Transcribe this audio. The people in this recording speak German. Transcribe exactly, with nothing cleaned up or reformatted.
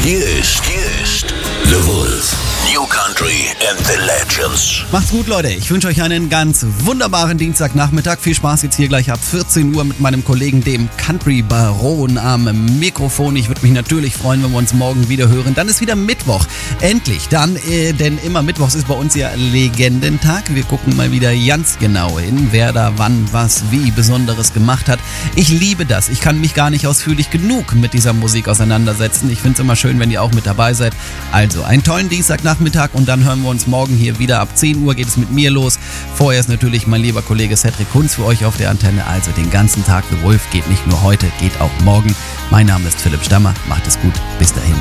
Hier ist, hier ist The Wolf. New Country and the Legends. Macht's gut, Leute. Ich wünsche euch einen ganz wunderbaren Dienstagnachmittag. Viel Spaß jetzt hier gleich ab vierzehn Uhr mit meinem Kollegen, dem Country Baron, am Mikrofon. Ich würde mich natürlich freuen, wenn wir uns morgen wieder hören. Dann ist wieder Mittwoch. Endlich. Dann, äh, denn immer Mittwochs ist bei uns ja Legendentag. Wir gucken mal wieder ganz genau hin, wer da wann, was, wie Besonderes gemacht hat. Ich liebe das. Ich kann mich gar nicht ausführlich genug mit dieser Musik auseinandersetzen. Ich finde es immer schön, wenn ihr auch mit dabei seid. Also, einen tollen Dienstagnachmittag und dann hören wir uns morgen hier wieder. Ab zehn Uhr geht es mit mir los. Vorher ist natürlich mein lieber Kollege Cedric Kunz für euch auf der Antenne. Also den ganzen Tag. The Wolf geht nicht nur heute, geht auch morgen. Mein Name ist Philipp Stammer. Macht es gut. Bis dahin.